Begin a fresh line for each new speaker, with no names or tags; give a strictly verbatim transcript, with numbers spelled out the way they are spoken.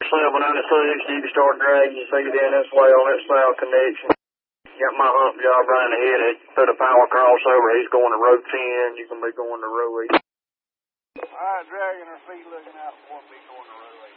seven ninety-six, you can start dragging your feet in this way on that south connection. Got my hump job right ahead. It put a power crossover. He's going to row ten. You can be going to row eight.
All right, dragging her feet looking out for me going to row eight.